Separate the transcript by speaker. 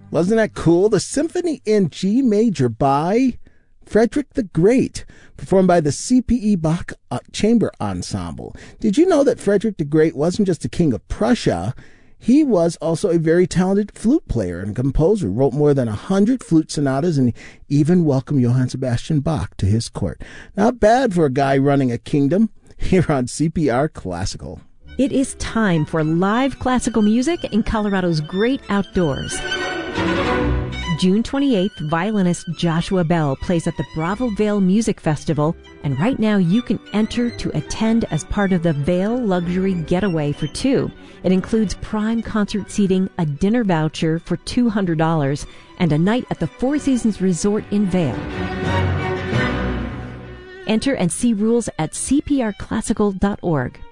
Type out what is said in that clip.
Speaker 1: Wasn't that cool? The Symphony in G Major by Frederick the Great, performed by the C.P.E. Bach Chamber Ensemble. Did you know that Frederick the Great wasn't just the king of Prussia? He was also a very talented flute player and composer, wrote more than 100 flute sonatas, and even welcomed Johann Sebastian Bach to his court. Not bad for a guy running a kingdom. Here on CPR Classical.
Speaker 2: It is time for live classical music in Colorado's great outdoors. June 28th, violinist Joshua Bell plays at the Bravo Vale Music Festival, and right now you can enter to attend as part of the Vale Luxury Getaway for Two. It includes prime concert seating, a dinner voucher for $200, and a night at the Four Seasons Resort in Vale. Enter and see rules at cprclassical.org.